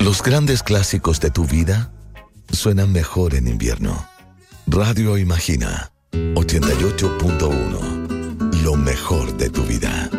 Los grandes clásicos de tu vida suenan mejor en invierno. Radio Imagina 88.1. Lo mejor de tu vida.